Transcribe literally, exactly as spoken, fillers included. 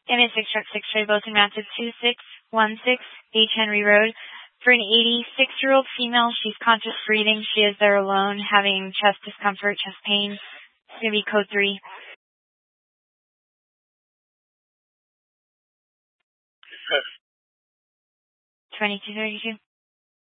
Image six truck six trade Bozeman, Massive two six one six H Henry Road. For an eighty-six-year-old female, she's conscious breathing. She is there alone, having chest discomfort, chest pain. It's going to be code three. twenty-two thirty-two.